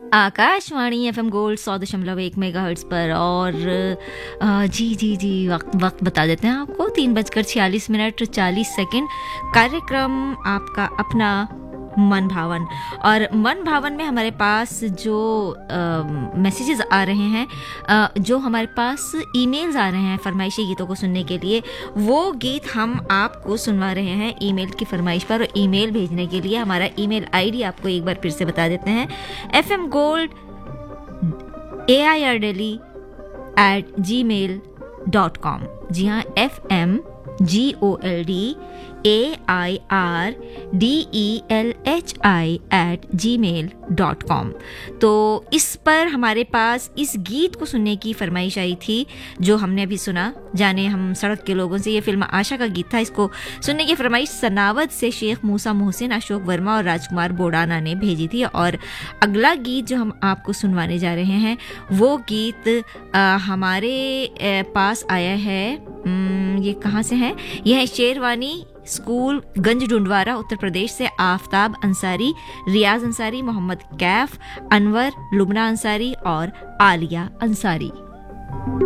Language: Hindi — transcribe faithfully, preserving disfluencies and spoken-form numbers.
आकाशवाणी एफएम गोल्ड सौ दशमलव एक मेगा हर्ट्ज पर। और आ, जी जी जी वक्त वक्त बता देते हैं आपको, तीन बजकर छियालीस मिनट चालीस सेकेंड। कार्यक्रम आपका अपना मन भावन, और मन भावन में हमारे पास जो मैसेजेस आ रहे हैं, आ, जो हमारे पास ईमेल्स आ रहे हैं फरमाइशी गीतों को सुनने के लिए, वो गीत हम आपको सुनवा रहे हैं ईमेल की फरमाइश पर। और ईमेल भेजने के लिए हमारा ईमेल आईडी आपको एक बार फिर से बता देते हैं, F M gold A I R daily eight ji mail dot com. जी हाँ, F M G O L D A I R D E L H I eight ji mail dot com. तो इस पर हमारे पास इस गीत को सुनने की फरमाइश आई थी जो हमने अभी सुना, जाने हम सड़क के लोगों से। ये फिल्म आशा का गीत था। इसको सुनने की फरमाइश सनावद से शेख मूसा मोहसिन, अशोक वर्मा और राजकुमार बोडाना ने भेजी थी। और अगला गीत जो हम आपको सुनवाने जा रहे हैं वो गीत आ, हमारे आ, पास आया है। ये कहाँ से है? यह है शेरवानी स्कूल गंज डुंडवारा उत्तर प्रदेश से आफताब अंसारी, रियाज अंसारी, मोहम्मद कैफ, अनवर, लुबना अंसारी और आलिया अंसारी।